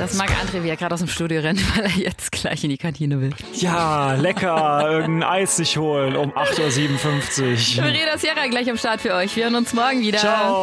Das mag André, wie er gerade aus dem Studio rennt, weil er jetzt gleich in die Kantine will. Ja, lecker, irgendein Eis sich holen um 8.57 Uhr. Verena Sierra gleich am Start für euch. Wir hören uns morgen wieder. Ciao.